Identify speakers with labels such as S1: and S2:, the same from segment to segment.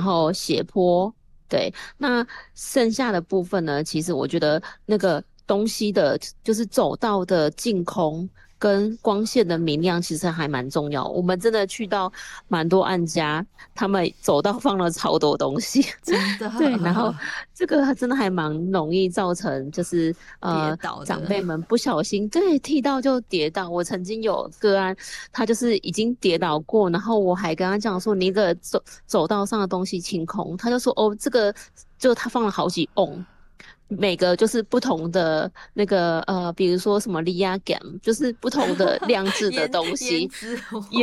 S1: 后斜坡，对。那剩下的部分呢，其实我觉得那个东西的，就是走道的净空跟光线的明亮，其实还蛮重要。我们真的去到蛮多案家，他们走道放了超多东西，
S2: 真的
S1: 对，然后这个真的还蛮容易造成，就是
S2: 跌倒的。
S1: 长辈们不小心对踢到就跌倒。我曾经有个案，他就是已经跌倒过，然后我还跟他讲说，你的走道上的东西清空，他就说哦，这个就他放了好几瓮。每个就是不同的那个比如说什么利亚感，就是不同的亮制的
S2: 腌
S1: 东西，
S2: 腌制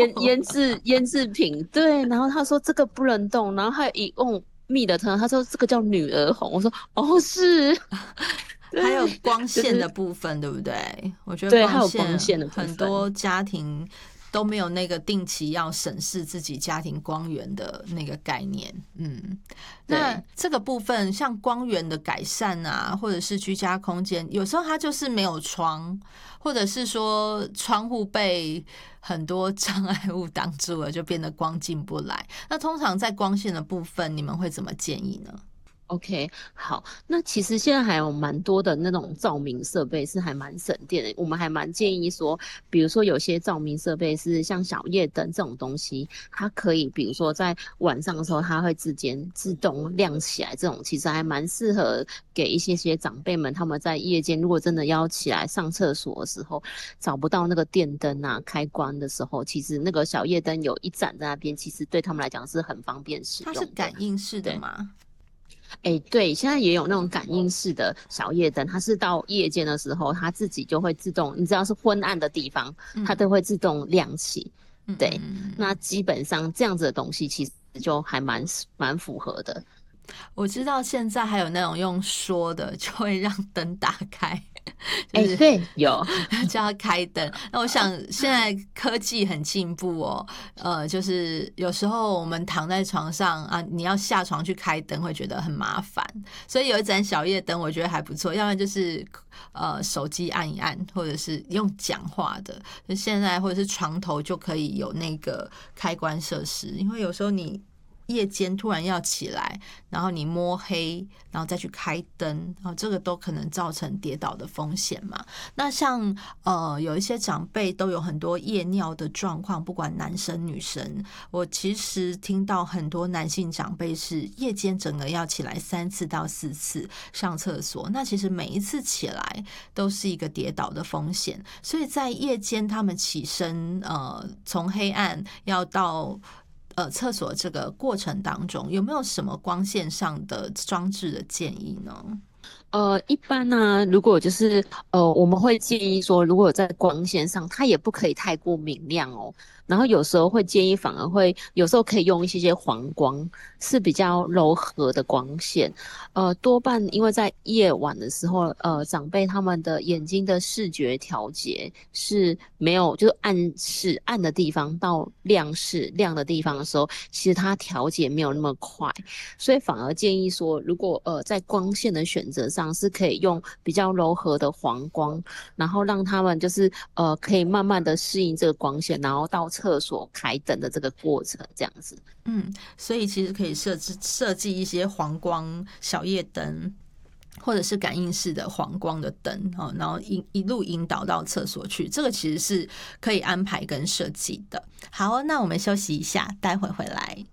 S1: 腌制品，对。然后他说这个不能动，然后还有一瓮蜜的汤，他说这个叫女儿红，我说哦是，
S2: 还有
S1: 对，
S2: 光线
S1: 就是
S2: 的部分，对不对？我觉得
S1: 对，还有光
S2: 光线
S1: 线的部分。
S2: 很多家庭都没有那个定期要审视自己家庭光源的那个概念。那
S1: 对，
S2: 这个部分像光源的改善啊，或者是居家空间，有时候它就是没有窗，或者是说窗户被很多障碍物挡住了，就变得光进不来。那通常在光线的部分，你们会怎么建议呢？
S1: OK，好，那其实现在还有蛮多的那种照明设备是还蛮省电的，我们还蛮建议说，比如说有些照明设备是像小夜灯这种东西，它可以比如说在晚上的时候，它会自动亮起来，这种其实还蛮适合给一些长辈们，他们在夜间如果真的要起来上厕所的时候，找不到那个电灯啊开关的时候，其实那个小夜灯有一盏在那边，其实对他们来讲是很方便使
S2: 它是
S1: 用的。
S2: 感应式的
S1: 对。
S2: 吗？
S1: 哎，对，现在也有那种感应式的小夜灯，它是到夜间的时候，它自己就会自动，你只要是昏暗的地方，它
S2: 嗯
S1: 都会自动亮起。
S2: 嗯
S1: 对，那
S2: 嗯。
S1: 基本上这样子的东西其实就还蛮符合的。
S2: 我知道现在还有那种用说的，就会让灯打开，就
S1: 哎，
S2: 是
S1: 对，有，
S2: 叫它开灯。那我想现在科技很进步哦，就是有时候我们躺在床上啊，你要下床去开灯，会觉得很麻烦，所以有一盏小夜灯，我觉得还不错。要不然就是手机按一按，或者是用讲话的，就现在或者是床头就可以有那个开关设施，因为有时候你夜间突然要起来，然后你摸黑，然后再去开灯，然后这个都可能造成跌倒的风险嘛。那像有一些长辈都有很多夜尿的状况，不管男生女生，我其实听到很多男性长辈是夜间整个要起来3次到4次上厕所，那其实每一次起来都是一个跌倒的风险，所以在夜间他们起身，从黑暗要到厕所这个过程当中，有没有什么光线上的装置的建议呢？
S1: 一般呢，如果就是我们会建议说，如果在光线上，它也不可以太过明亮哦。然后有时候会建议，反而会有时候可以用一些黄光，是比较柔和的光线。多半因为在夜晚的时候，长辈他们的眼睛的视觉调节是没有，就是暗的地方到亮的地方的时候，其实它调节没有那么快。所以反而建议说，如果在光线的选择上是可以用比较柔和的黄光，然后让他们就是可以慢慢的适应这个光线，然后到厕所开灯的这个过程，这样子。
S2: 所以其实可以设计一些黄光小夜灯，或者是感应式的黄光的灯，然后一路引导到厕所去，这个其实是可以安排跟设计的。好，那我们休息一下，待会回来。